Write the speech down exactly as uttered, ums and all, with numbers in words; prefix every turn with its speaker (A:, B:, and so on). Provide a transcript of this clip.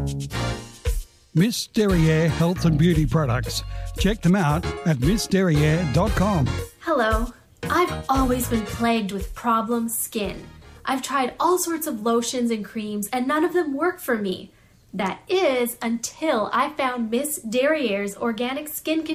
A: Miss Derriere Health and Beauty Products. Check them out at miss derriere dot com.
B: Hello. I've always been plagued with problem skin. I've tried all sorts of lotions and creams and none of them work for me. That is until I found Miss Derriere's organic skin